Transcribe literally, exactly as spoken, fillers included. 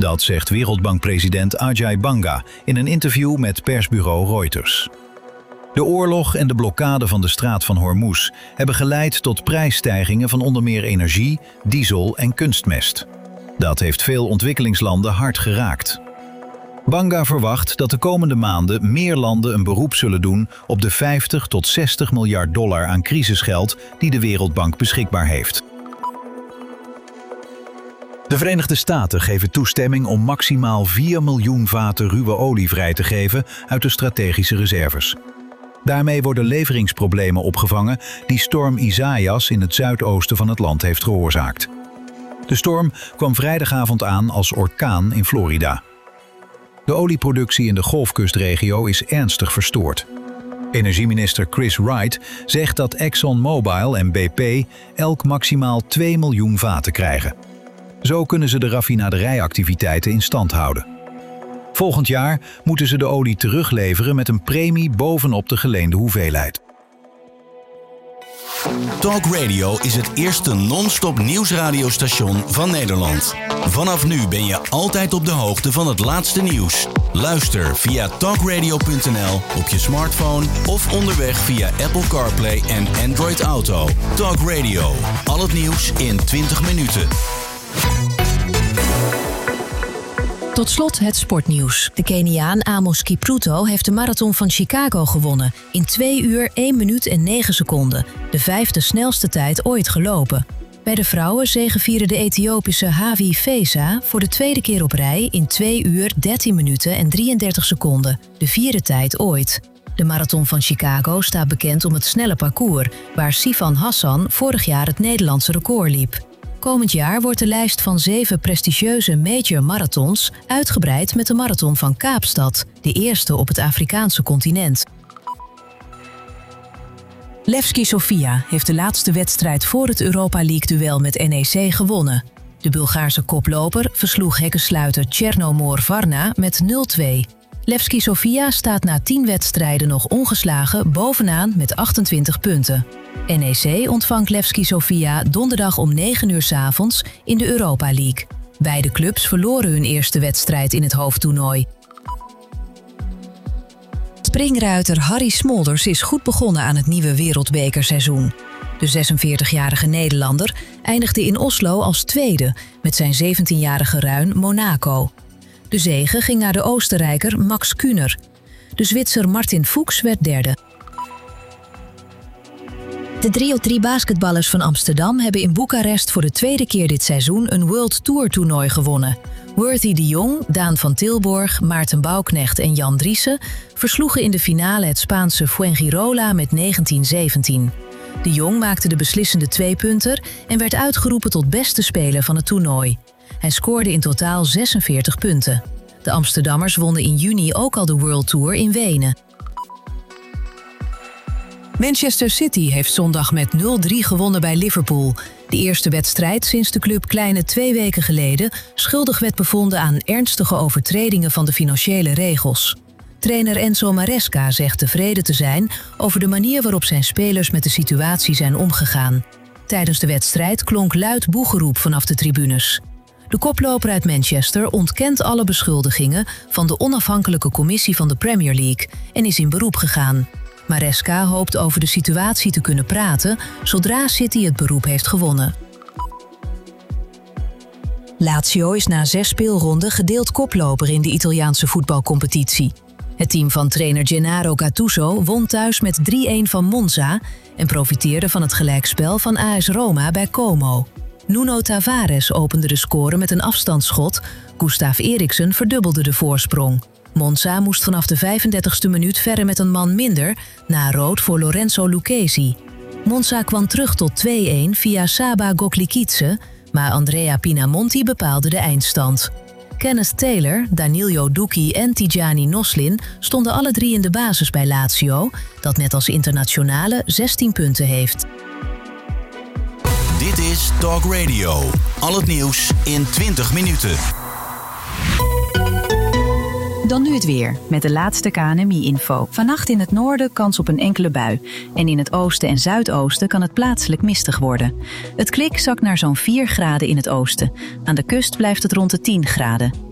Dat zegt Wereldbankpresident Ajay Banga in een interview met persbureau Reuters. De oorlog en de blokkade van de straat van Hormuz hebben geleid tot prijsstijgingen van onder meer energie, diesel en kunstmest. Dat heeft veel ontwikkelingslanden hard geraakt. Banga verwacht dat de komende maanden meer landen een beroep zullen doen op de vijftig tot zestig miljard dollar aan crisisgeld die de Wereldbank beschikbaar heeft. De Verenigde Staten geven toestemming om maximaal vier miljoen vaten ruwe olie vrij te geven uit de strategische reserves. Daarmee worden leveringsproblemen opgevangen die storm Isaias in het zuidoosten van het land heeft veroorzaakt. De storm kwam vrijdagavond aan als orkaan in Florida. De olieproductie in de Golfkustregio is ernstig verstoord. Energieminister Chris Wright zegt dat ExxonMobil en B P elk maximaal twee miljoen vaten krijgen. Zo kunnen ze de raffinaderijactiviteiten in stand houden. Volgend jaar moeten ze de olie terugleveren met een premie bovenop de geleende hoeveelheid. Talk Radio is het eerste non-stop nieuwsradiostation van Nederland. Vanaf nu ben je altijd op de hoogte van het laatste nieuws. Luister via talkradio punt n l op je smartphone of onderweg via Apple CarPlay en Android Auto. Talk Radio, al het nieuws in twintig minuten. Tot slot het sportnieuws. De Keniaan Amos Kipruto heeft de marathon van Chicago gewonnen. In twee uur, één minuut en negen seconden. De vijfde snelste tijd ooit gelopen. Bij de vrouwen zegevierde de Ethiopische Havi Feza voor de tweede keer op rij in twee uur, dertien minuten en drieëndertig seconden. De vierde tijd ooit. De marathon van Chicago staat bekend om het snelle parcours, waar Sifan Hassan vorig jaar het Nederlandse record liep. Komend jaar wordt de lijst van zeven prestigieuze major marathons uitgebreid met de marathon van Kaapstad, de eerste op het Afrikaanse continent. Levski Sofia heeft de laatste wedstrijd voor het Europa League-duel met N E C gewonnen. De Bulgaarse koploper versloeg hekkensluiter Chernomor Varna met nul twee. Levski Sofia staat na tien wedstrijden nog ongeslagen bovenaan met achtentwintig punten. N E C ontvangt Levski Sofia donderdag om negen uur 's avonds in de Europa League. Beide clubs verloren hun eerste wedstrijd in het hoofdtoernooi. Springruiter Harry Smolders is goed begonnen aan het nieuwe wereldbekerseizoen. De zesenveertigjarige Nederlander eindigde in Oslo als tweede met zijn zeventienjarige ruin Monaco. De zege ging naar de Oostenrijker Max Kühner. De Zwitser Martin Fuchs werd derde. De drie op drie basketballers van Amsterdam hebben in Boekarest voor de tweede keer dit seizoen een World Tour toernooi gewonnen. Worthy de Jong, Daan van Tilborg, Maarten Bouwknecht en Jan Driessen versloegen in de finale het Spaanse Fuengirola met negentien zeventien. De Jong maakte de beslissende tweepunter en werd uitgeroepen tot beste speler van het toernooi. Hij scoorde in totaal zesenveertig punten. De Amsterdammers wonnen in juni ook al de World Tour in Wenen. Manchester City heeft zondag met nul drie gewonnen bij Liverpool. De eerste wedstrijd sinds de club kleine twee weken geleden schuldig werd bevonden aan ernstige overtredingen van de financiële regels. Trainer Enzo Maresca zegt tevreden te zijn over de manier waarop zijn spelers met de situatie zijn omgegaan. Tijdens de wedstrijd klonk luid boegeroep vanaf de tribunes. De koploper uit Manchester ontkent alle beschuldigingen van de onafhankelijke commissie van de Premier League en is in beroep gegaan. Maresca hoopt over de situatie te kunnen praten zodra City het beroep heeft gewonnen. Lazio is na zes speelronden gedeeld koploper in de Italiaanse voetbalcompetitie. Het team van trainer Gennaro Gattuso won thuis met drie-een van Monza en profiteerde van het gelijkspel van A S Roma bij Como. Nuno Tavares opende de score met een afstandsschot. Gustav Eriksen verdubbelde de voorsprong. Monza moest vanaf de vijfendertigste minuut verder met een man minder na rood voor Lorenzo Lucchesi. Monza kwam terug tot twee-een via Saba Goklikidze, maar Andrea Pinamonti bepaalde de eindstand. Kenneth Taylor, Danilo Ducchi en Tijani Noslin stonden alle drie in de basis bij Lazio, dat net als internationale zestien punten heeft. Dit is Talk Radio. Al het nieuws in twintig minuten. Dan nu het weer, met de laatste K N M I-info. Vannacht in het noorden kans op een enkele bui. En in het oosten en zuidoosten kan het plaatselijk mistig worden. Het kwik zakt naar zo'n vier graden in het oosten. Aan de kust blijft het rond de tien graden.